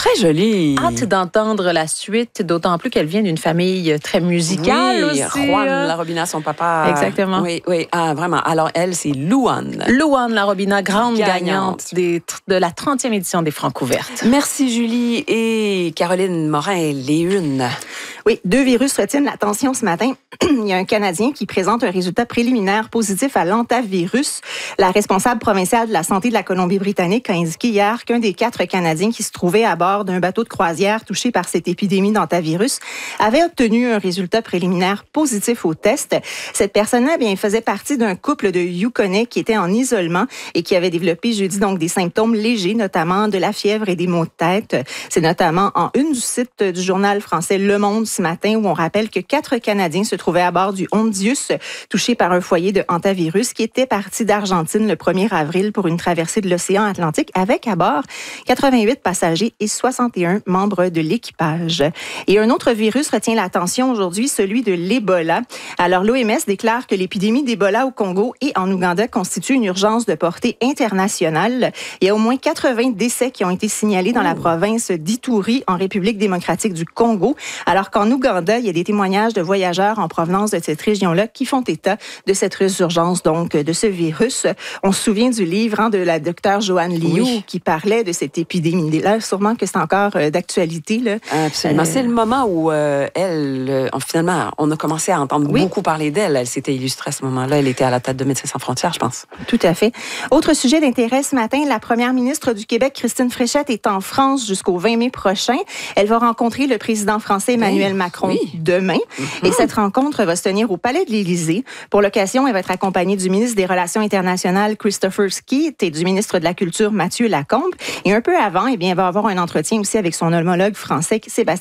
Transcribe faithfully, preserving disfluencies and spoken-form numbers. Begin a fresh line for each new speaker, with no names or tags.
Très jolie.
Hâte d'entendre la suite, d'autant plus qu'elle vient d'une famille très musicale
oui,
aussi.
Juan Larobina, son papa.
Exactement.
Oui, oui, ah, vraiment. Alors, elle, c'est Louane.
Louane Larobina, grande gagnante,
Gagnante.
des, de la trentième édition des Francs ouvertes.
Merci, Julie. Et Caroline Morin, les unes.
Oui, deux virus retiennent l'attention ce matin. Il y a un Canadien qui présente un résultat préliminaire positif à l'hantavirus. La responsable provinciale de la santé de la Colombie-Britannique a indiqué hier qu'un des quatre Canadiens qui se trouvait à bord d'un bateau de croisière touché par cette épidémie d'hantavirus avait obtenu un résultat préliminaire positif au test. Cette personne-là, bien, faisait partie d'un couple de Yukonnais qui était en isolement et qui avait développé jeudi donc des symptômes légers, notamment de la fièvre et des maux de tête. C'est notamment en une du site du journal français Le Monde ce matin où on rappelle que quatre Canadiens se trouvaient à bord du Hondius, touchés par un foyer de hantavirus qui était parti d'Argentine le premier avril pour une traversée de l'océan Atlantique avec à bord quatre-vingt-huit passagers et soixante et un membres de l'équipage. Et un autre virus retient l'attention aujourd'hui, celui de l'Ebola. Alors l'O M S déclare que l'épidémie d'Ebola au Congo et en Ouganda constitue une urgence de portée internationale. Il y a au moins quatre-vingts décès qui ont été signalés dans la province d'Ituri en République démocratique du Congo, alors qu'en Ouganda, il y a des témoignages de voyageurs en provenance de cette région-là qui font état de cette résurgence donc de ce virus. On se souvient du livre hein, de la docteure Joanne Liu oui. qui parlait de cette épidémie-là. Sûrement que c'est encore euh, d'actualité. Là.
Absolument. Euh, c'est le moment où euh, elle, euh, finalement, on a commencé à entendre oui. beaucoup parler d'elle. Elle s'était illustrée à ce moment-là. Elle était à la tête de Médecins sans frontières, je pense.
Tout à fait. Autre sujet d'intérêt ce matin, la première ministre du Québec, Christine Fréchette, est en France jusqu'au vingt mai prochain. Elle va rencontrer le président français Emmanuel oui. Macron oui. demain. Mm-hmm. Et cette rencontre va se tenir au Palais de l'Élysée. Pour l'occasion, elle va être accompagnée du ministre des Relations internationales, Christopher Skeet, et du ministre de la Culture, Mathieu Lacombe. Et un peu avant, eh bien, elle va avoir un entretien aussi avec son homologue français, Sébastien